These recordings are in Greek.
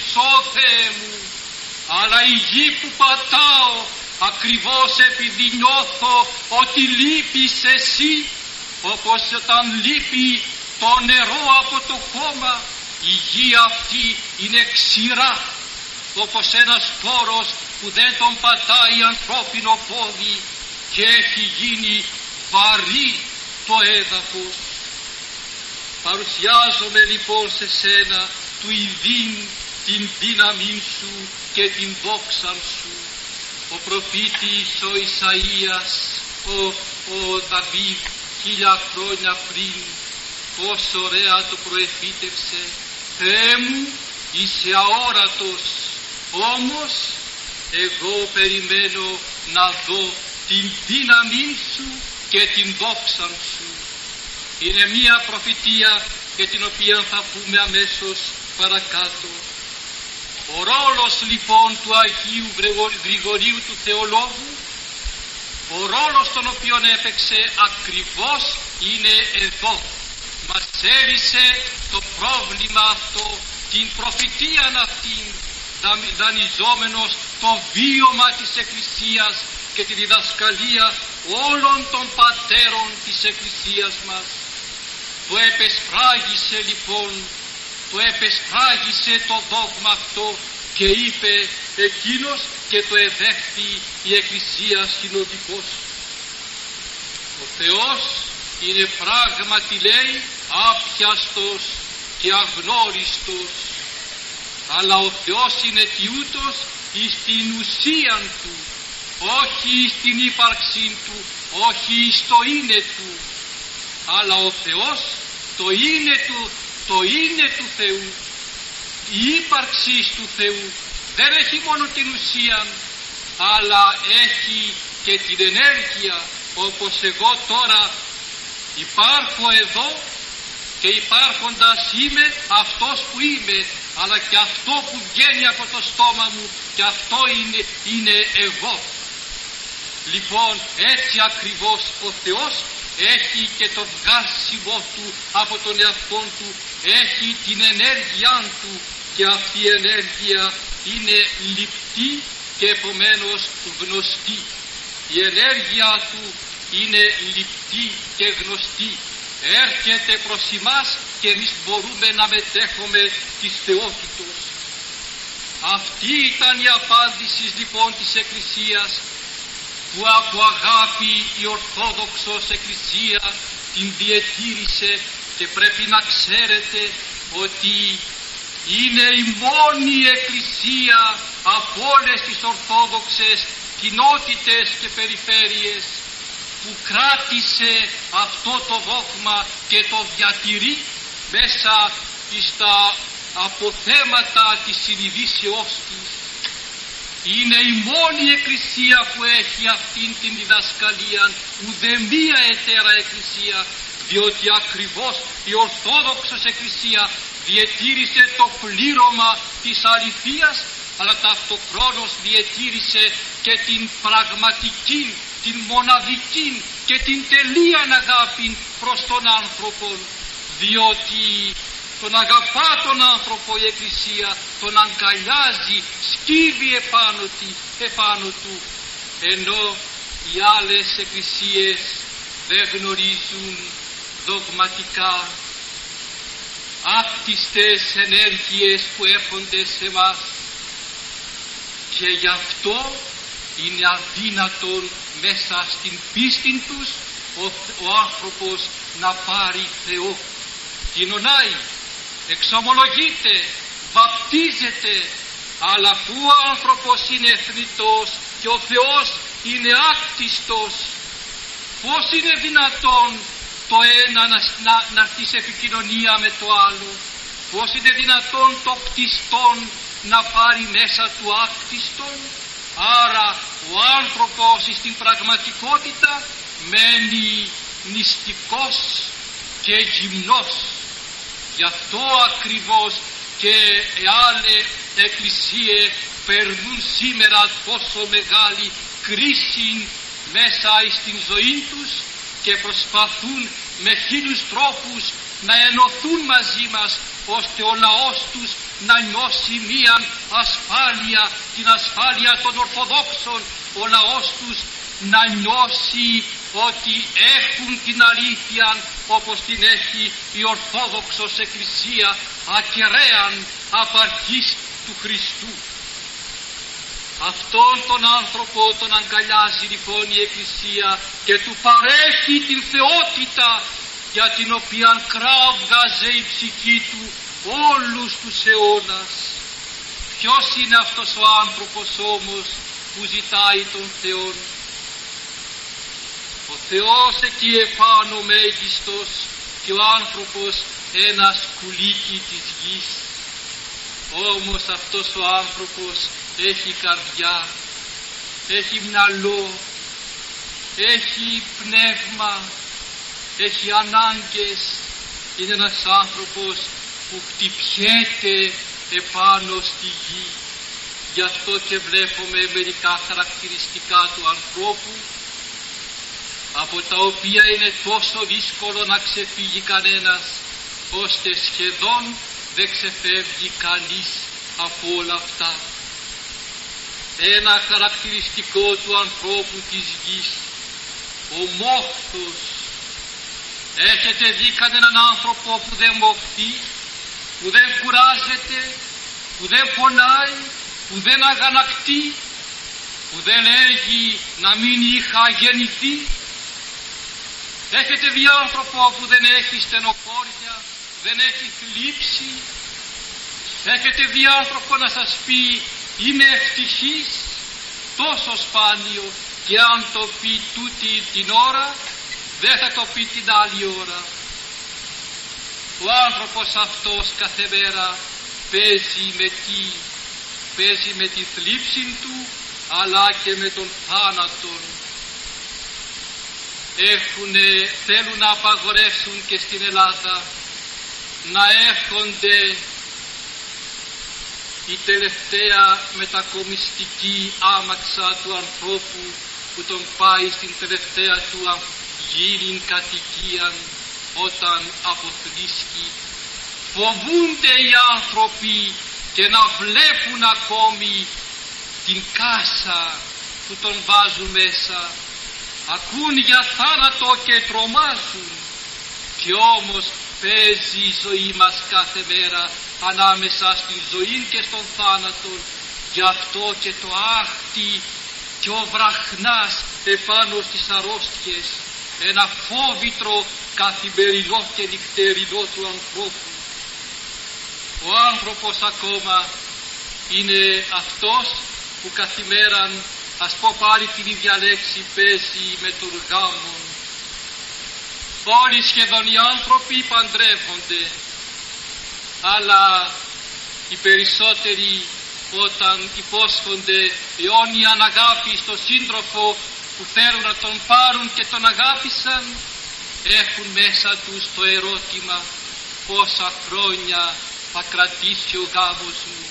ω Θεέ μου, αλλά η γη που πατάω ακριβώς επειδή νιώθω ότι λείπεις εσύ, όπως όταν λείπει το νερό από το χώμα, η γη αυτή είναι ξηρά, όπως ένας φόρος που δεν τον πατάει ανθρώπινο πόδι και έχει γίνει βαρύ το έδαφος. Παρουσιάζομαι λοιπόν σε σένα του ειδήν την δύναμή σου και την δόξα σου. Ο προφήτης ο Ισαΐας, ο Δαβίδ 1000 χρόνια πριν, πόσο ωραία το προεφήτευσε. Θεέ μου, είσαι αόρατος, όμως εγώ περιμένω να δω την δύναμή σου και την δόξα σου. Είναι μία προφητεία για την οποία θα πούμε αμέσως παρακάτω. Ο ρόλος λοιπόν του Αγίου Γρηγορίου του Θεολόγου, ο ρόλος τον οποίο έπαιξε ακριβώς είναι εδώ. Μας έρισε το πρόβλημα αυτό, την προφητεία αυτήν, δανειζόμενος το βίωμα της Εκκλησίας και τη διδασκαλία όλων των πατέρων της Εκκλησίας μας. Το επεσφράγισε λοιπόν, το επεσφράγισε το δόγμα αυτό και είπε εκείνος και το εδέχθη η Εκκλησία συνοδικός. Ο Θεός είναι πράγματι, λέει, άπιαστος και αγνώριστος, αλλά ο Θεός είναι τιούτος εις την ουσίαν του, όχι στην ύπαρξή του, όχι στο είναι του, αλλά ο Θεός το είναι του Θεού. Η ύπαρξη του Θεού δεν έχει μόνο την ουσία, αλλά έχει και την ενέργεια, όπως εγώ τώρα υπάρχω εδώ και υπάρχοντας είμαι αυτός που είμαι, αλλά και αυτό που βγαίνει από το στόμα μου, και αυτό είναι εγώ. Λοιπόν, έτσι ακριβώς ο Θεός έχει και το βγάσιμο του από τον εαυτό του, έχει την ενέργειά του, και αυτή η ενέργεια είναι λιπτή και επομένως γνωστή. Η ενέργεια του είναι λιπτή και γνωστή. Έρχεται προς εμάς και εμείς μπορούμε να μετέχουμε της θεότητος. Αυτή ήταν η απάντηση λοιπόν της Εκκλησίας, που από αγάπη η Ορθόδοξος Εκκλησία την διετήρησε, και πρέπει να ξέρετε ότι είναι η μόνη Εκκλησία από όλες τις Ορθόδοξες κοινότητες και περιφέρειες που κράτησε αυτό το δόγμα και το διατηρεί μέσα στα αποθέματα της συνειδήσεώς της. Είναι η μόνη Εκκλησία που έχει αυτήν την διδασκαλία, ουδέμια ετέρα Εκκλησία, διότι ακριβώς η Ορθόδοξος Εκκλησία διετήρησε το πλήρωμα της αληθείας, αλλά ταυτοχρόνως διετήρησε και την πραγματική, την μοναδική και την τελείαν αγάπη προς τον άνθρωπο, διότι τον αγαπά τον άνθρωπο η Εκκλησία, τον αγκαλιάζει, σκύβει επάνω του, ενώ οι άλλες εκκλησίες δεν γνωρίζουν δογματικά άκτιστες ενέργειες που έρχονται σε μας, και γι' αυτό είναι αδύνατον μέσα στην πίστη τους ο άνθρωπος να πάρει Θεό. Κοινωνάει, εξομολογείται, βαπτίζεται, αλλά αφού ο άνθρωπος είναι θνητός και ο Θεός είναι άκτιστος, πώς είναι δυνατόν το ένα να έρθει σε επικοινωνία με το άλλο? Πώς είναι δυνατόν το κτιστόν να πάρει μέσα του άκτιστον? Άρα ο άνθρωπος στην πραγματικότητα μένει νηστικός και γυμνός. Γι' αυτό ακριβώς και άλλες εκκλησίες περνούν σήμερα τόσο μεγάλη κρίση μέσα στην ζωή τους και προσπαθούν με χίλιους τρόπους να ενωθούν μαζί μας, ώστε ο λαός τους να νιώσει μία ασφάλεια, την ασφάλεια των Ορθοδόξων, ο λαός τους να νιώσει ότι έχουν την αλήθεια όπως την έχει η Ορθόδοξος Εκκλησία, ακεραίαν απαρχής του Χριστού. Αυτόν τον άνθρωπο τον αγκαλιάζει λοιπόν η Εκκλησία και του παρέχει την θεότητα για την οποία κράβγαζε η ψυχή του όλους τους αιώνας. Ποιος είναι αυτός ο άνθρωπος όμως που ζητάει τον Θεόν? Ο Θεός εκεί επάνω μέγιστος και ο άνθρωπος ένα σκουλίκι της γης. Όμως αυτός ο άνθρωπος έχει καρδιά, έχει μυαλό, έχει πνεύμα, έχει ανάγκες. Είναι ένας άνθρωπος που χτυπιέται επάνω στη γη. Γι' αυτό και βλέπουμε μερικά χαρακτηριστικά του ανθρώπου, από τα οποία είναι τόσο δύσκολο να ξεφύγει κανένας, ώστε σχεδόν δεν ξεφεύγει κανείς από όλα αυτά. Ένα χαρακτηριστικό του ανθρώπου της γης, ο μόχθος. Έχετε δει κανέναν άνθρωπο που δεν μοχθεί, που δεν κουράζεται, που δεν πονάει, που δεν αγανακτεί, που δεν λέγει να μην είχα γεννηθεί? Έχετε δει άνθρωπο που δεν έχει στενοχώρια, δεν έχει θλίψη? Έχετε δει άνθρωπο να σας πει είμαι ευτυχής? Τόσο σπάνιο, και αν το πει τούτη την ώρα δεν θα το πει την άλλη ώρα. Ο άνθρωπος αυτός κάθε μέρα παίζει με τη θλίψη του, αλλά και με τον θάνατον. Θέλουν να απαγορεύσουν και στην Ελλάδα να έρχονται η τελευταία μετακομιστική άμαξα του ανθρώπου που τον πάει στην τελευταία του γύριν κατοικία όταν αποθλίσκει. Φοβούνται οι άνθρωποι και να βλέπουν ακόμη την κάσα που τον βάζουν μέσα. Ακούν για θάνατο και τρομάζουν. Και όμως παίζει η ζωή μας κάθε μέρα ανάμεσα στη ζωή και στον θάνατο. Γι' αυτό και το άχτι και ο βραχνάς επάνω στις αρρώστιες, ένα φόβητρο καθημερινό και νυχτερινό του ανθρώπου. Ο άνθρωπος ακόμα είναι αυτός που καθημέραν, ας πω πάλι την ίδια λέξη, παίζει με τον γάμο. Όλοι σχεδόν οι άνθρωποι παντρεύονται, αλλά οι περισσότεροι όταν υπόσχονται αιώνια αγάπη στο σύντροφο που θέλουν να τον πάρουν και τον αγάπησαν, έχουν μέσα τους το ερώτημα πόσα χρόνια θα κρατήσει ο γάμος μου.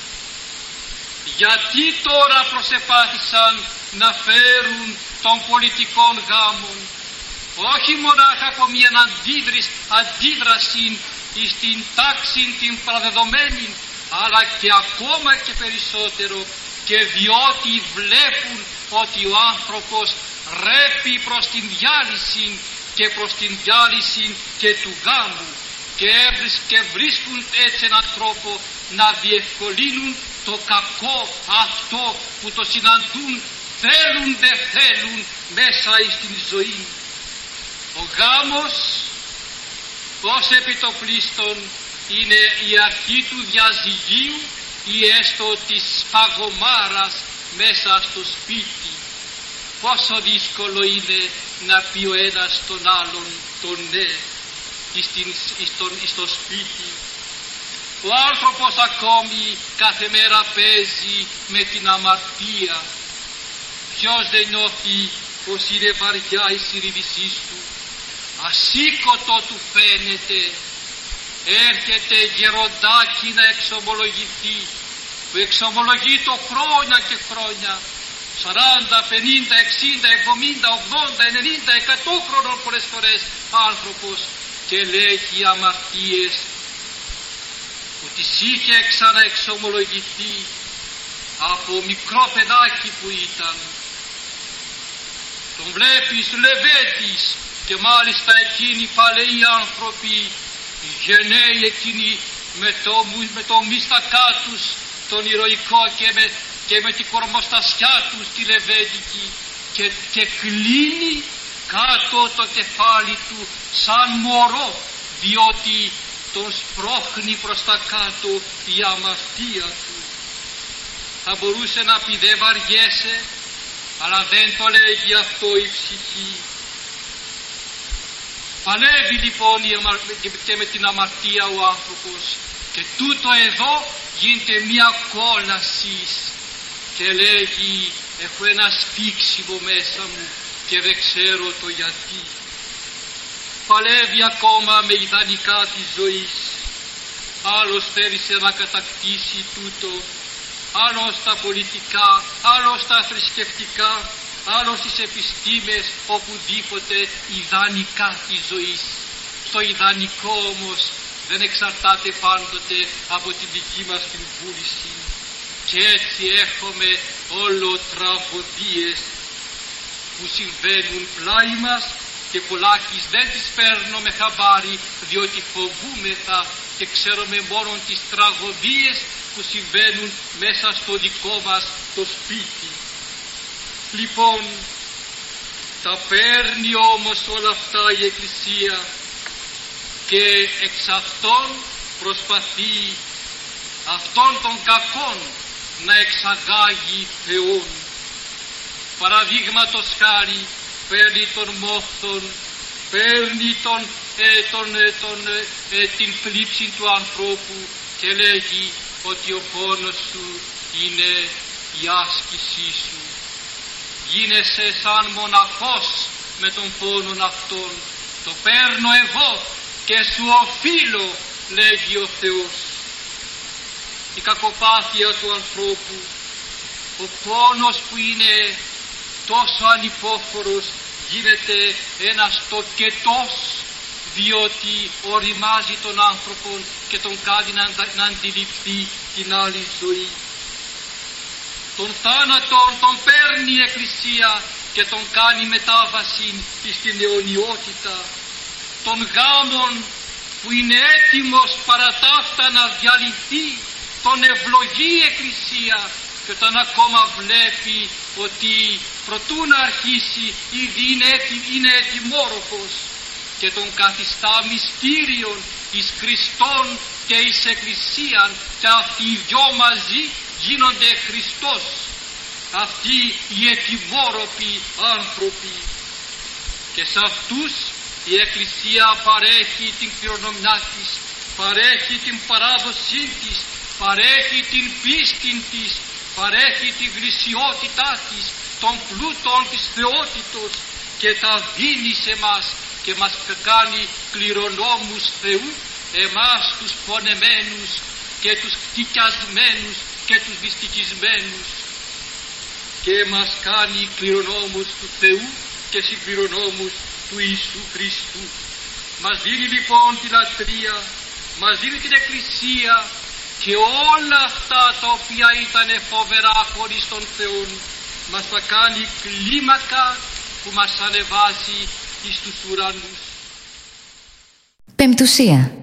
Γιατί τώρα προσεπάθησαν να φέρουν των πολιτικών γάμων, όχι μονάχα από μια αντίδραση στην τάξη την παραδεδομένη, αλλά και ακόμα και περισσότερο, και διότι βλέπουν ότι ο άνθρωπος ρέπει προς την διάλυση και προς την διάλυση και του γάμου, και βρίσκουν έτσι έναν τρόπο να διευκολύνουν το κακό αυτό που το συναντούν θέλουν δεν θέλουν μέσα στην ζωή. Ο γάμος ως επιτοπλίστων είναι η αρχή του διαζυγίου ή έστω της παγωμάρας μέσα στο σπίτι. Πόσο δύσκολο είναι να πει ο ένας τον άλλον τον ναι στο σπίτι. Ο άνθρωπος ακόμη κάθε μέρα παίζει με την αμαρτία. Ποιος δεν νιώθει πως είναι βαριά η συνείδησή του, ασήκωτο του φαίνεται. Έρχεται γεροντάκι να εξομολογηθεί, που εξομολογεί το χρόνια και χρόνια, 40, 50, 60, 70, 80, 90, 100 χρόνων πολλές φορές άνθρωπος, και λέγει αμαρτίες. που της είχε ξαναεξομολογηθεί από μικρό παιδάκι που ήταν. Τον βλέπεις λεβέντης, και μάλιστα εκείνοι παλαιοί άνθρωποι, οι γενναίοι εκείνοι με το μίστακά τους τον ηρωικό και με την κορμοστασιά τους τη λεβέντικη, και κλείνει κάτω το κεφάλι του σαν μωρό, διότι τον σπρώχνει προς τα κάτω η αμαρτία του. Θα μπορούσε να πει δεν βαριέσαι, αλλά δεν το λέγει αυτό η ψυχή. Παλεύει λοιπόν και με την αμαρτία ο άνθρωπος, και τούτο εδώ γίνεται μια κόλαση και λέγει έχω ένα σπίξιμο μέσα μου και δεν ξέρω το γιατί. Παλεύει ακόμα με ιδανικά της ζωής. Άλλος θέλησε να κατακτήσει τούτο, άλλος τα πολιτικά, άλλος τα θρησκευτικά, άλλος τις επιστήμες, οπουδήποτε ιδανικά της ζωής. Στο ιδανικό όμως δεν εξαρτάται πάντοτε από την δική μας την βούληση. Και έτσι έχουμε όλο τραγωδίες που συμβαίνουν πλάι μας και πολλάκις δεν τις παίρνουμε χαμπάρι, διότι φοβούμεθα και ξέρουμε μόνο τις τραγωδίες που συμβαίνουν μέσα στο δικό μας το σπίτι. Λοιπόν, τα παίρνει όμως όλα αυτά η Εκκλησία και εξ αυτών προσπαθεί αυτών των κακών να εξαγάγει Θεόν. Παραδείγματος χάρη παίρνει τον μόχθον, παίρνει την θλίψη του ανθρώπου και λέγει ότι ο πόνος σου είναι η άσκησή σου. Γίνεσαι σαν μοναχός με τον πόνον αυτόν. Το παίρνω εγώ και σου οφείλω, λέγει ο Θεός. Η κακοπάθεια του ανθρώπου, ο πόνος που είναι τόσο ανυπόφορος, γίνεται ένας τοκετός, διότι οριμάζει τον άνθρωπο και τον κάνει να αντιληφθεί την άλλη ζωή. Τον θάνατον τον παίρνει η Εκκλησία και τον κάνει μετάβαση στην αιωνιότητα. Τον γάμον που είναι έτοιμος παρά ταύτα να διαλυθεί, τον ευλογεί η Εκκλησία, και όταν ακόμα βλέπει ότι προτού να αρχίσει ήδη είναι ετοιμόροφος, και τον καθιστά μυστήριον εις Χριστόν και εις Εκκλησίαν, και αυτοί οι δυο μαζί γίνονται Χριστός, αυτοί οι ετοιμόροφοι άνθρωποι. Και σε αυτούς η Εκκλησία παρέχει την κληρονομιά της, παρέχει την παράδοσή της, παρέχει την πίστη της, παρέχει την γλυσιότητά της, των πλούτων της θεότητος, και τα δίνει σε μας και μας κάνει κληρονόμους Θεού, εμάς τους πονεμένους και τους κτικιασμένους και τους δυστυχισμένους, και μας κάνει κληρονόμους του Θεού και συμπληρονόμους του Ιησού Χριστού. Μας δίνει λοιπόν τη λατρεία, μας δίνει την Εκκλησία και όλα αυτά τα οποία ήταν φοβερά χωρίς τον Θεό, μας τα κάνει κλίμακα που μας ανεβάζει εις τους ουρανούς. Πεμπτουσία.